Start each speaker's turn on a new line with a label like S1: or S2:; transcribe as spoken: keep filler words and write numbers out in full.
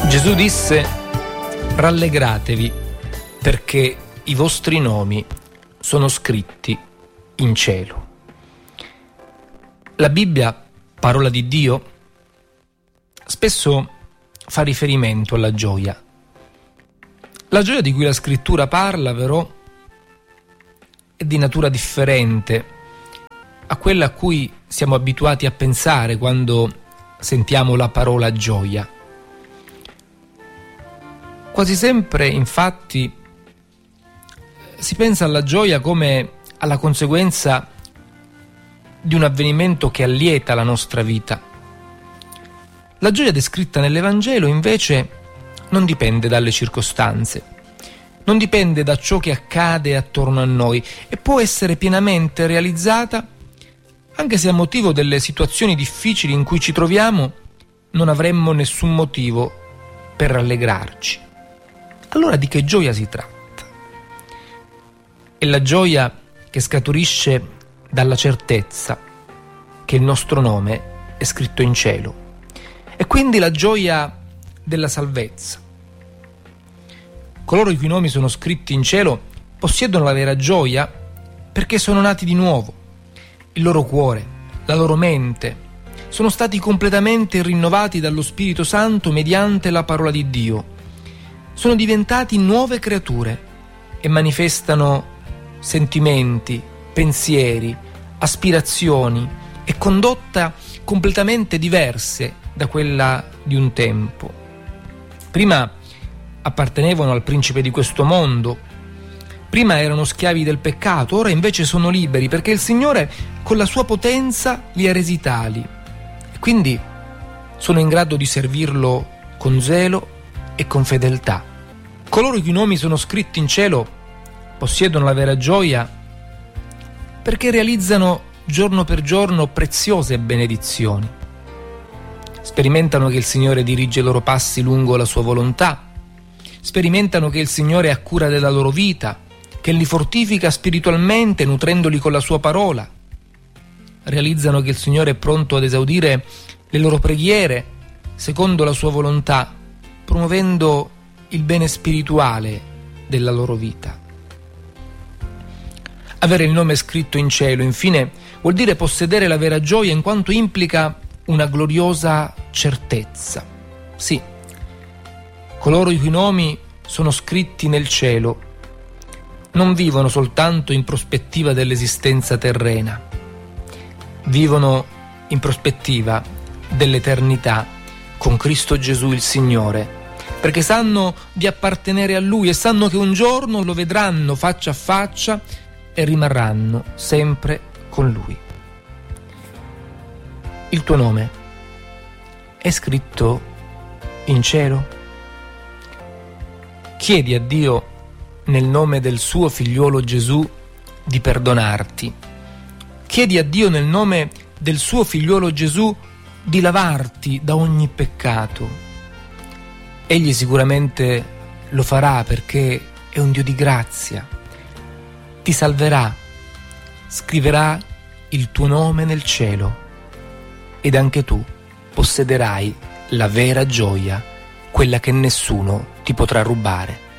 S1: Gesù disse: rallegratevi, perché i vostri nomi sono scritti in cielo. La Bibbia, parola di Dio, spesso fa riferimento alla gioia. La gioia di cui la Scrittura parla, però, è di natura differente a quella a cui siamo abituati a pensare quando sentiamo la parola gioia. Quasi sempre, infatti, si pensa alla gioia come alla conseguenza di un avvenimento che allieta la nostra vita. La gioia descritta nell'Evangelo, invece, non dipende dalle circostanze, non dipende da ciò che accade attorno a noi e può essere pienamente realizzata anche se a motivo delle situazioni difficili in cui ci troviamo non avremmo nessun motivo per rallegrarci. Allora di che gioia si tratta? È la gioia che scaturisce dalla certezza che il nostro nome è scritto in cielo, e quindi la gioia della salvezza. Coloro i cui nomi sono scritti in cielo possiedono la vera gioia perché sono nati di nuovo. Il loro cuore, la loro mente sono stati completamente rinnovati dallo Spirito Santo mediante la parola di Dio. Sono diventati nuove creature e manifestano sentimenti, pensieri, aspirazioni e condotta completamente diverse da quella di un tempo. Prima appartenevano al principe di questo mondo, prima erano schiavi del peccato, ora invece sono liberi perché il Signore con la sua potenza li ha resi tali e quindi sono in grado di servirlo con zelo e con fedeltà. Coloro i cui nomi sono scritti in cielo possiedono la vera gioia perché realizzano giorno per giorno preziose benedizioni. Sperimentano che il Signore dirige i loro passi lungo la sua volontà, sperimentano che il Signore ha cura della loro vita, che li fortifica spiritualmente nutrendoli con la sua parola. Realizzano che il Signore è pronto ad esaudire le loro preghiere secondo la sua volontà, promuovendo il bene spirituale della loro vita. Avere il nome scritto in cielo, infine, vuol dire possedere la vera gioia in quanto implica una gloriosa certezza. Sì, coloro i cui nomi sono scritti nel cielo non vivono soltanto in prospettiva dell'esistenza terrena, vivono in prospettiva dell'eternità con Cristo Gesù il Signore, perché sanno di appartenere a Lui e sanno che un giorno lo vedranno faccia a faccia e rimarranno sempre con Lui. Il tuo nome è scritto in cielo? Chiedi a Dio nel nome del suo figliuolo Gesù di perdonarti. Chiedi a Dio nel nome del suo figliuolo Gesù di lavarti da ogni peccato. Egli sicuramente lo farà perché è un Dio di grazia. Ti salverà, scriverà il tuo nome nel cielo ed anche tu possederai la vera gioia, quella che nessuno ti potrà rubare.